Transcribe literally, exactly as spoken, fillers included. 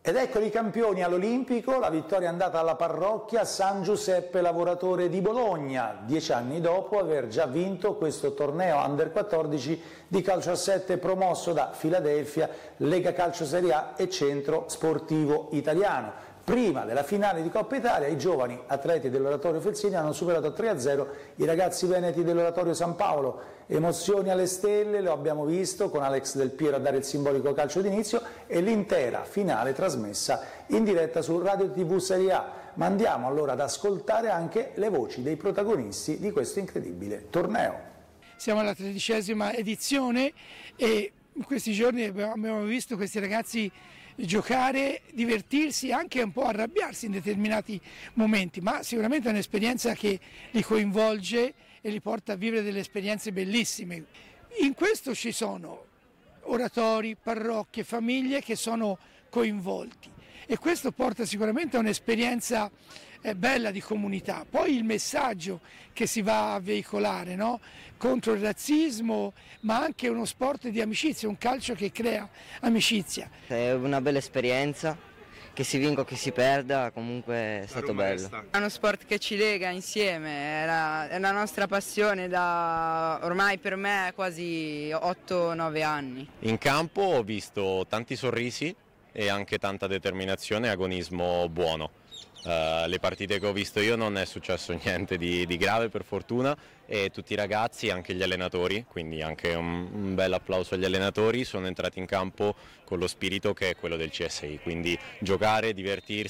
Ed eccoli i campioni all'Olimpico, la vittoria è andata alla parrocchia San Giuseppe Lavoratore di Bologna, dieci anni dopo aver già vinto questo torneo under quattordici di calcio a sette promosso da Philadelphia, Lega Calcio Serie A e Centro Sportivo Italiano. Prima della finale di Coppa Italia i giovani atleti dell'Oratorio Felsinei hanno superato tre a zero i ragazzi veneti dell'Oratorio San Paolo. Emozioni alle stelle, lo abbiamo visto con Alex Del Piero a dare il simbolico calcio d'inizio e l'intera finale trasmessa in diretta su Radio tivù Serie A. Ma andiamo allora ad ascoltare anche le voci dei protagonisti di questo incredibile torneo. Siamo alla tredicesima edizione e in questi giorni abbiamo visto questi ragazzi giocare, divertirsi, anche un po' arrabbiarsi in determinati momenti, ma sicuramente è un'esperienza che li coinvolge e li porta a vivere delle esperienze bellissime. In questo ci sono oratori, parrocchie, famiglie che sono coinvolti e questo porta sicuramente a un'esperienza eh, bella di comunità. Poi il messaggio che si va a veicolare, no? Contro il razzismo, ma anche uno sport di amicizia, un calcio che crea amicizia. È una bella esperienza, che si vinca o che si perda, comunque è stato bello. È uno sport che ci lega insieme, è la, è la nostra passione da ormai per me quasi otto nove anni. In campo ho visto tanti sorrisi e anche tanta determinazione e agonismo buono. Uh, le partite che ho visto io non è successo niente di, di grave per fortuna e tutti i ragazzi, anche gli allenatori, quindi anche un, un bel applauso agli allenatori, sono entrati in campo con lo spirito che è quello del C S I, quindi giocare, divertirsi.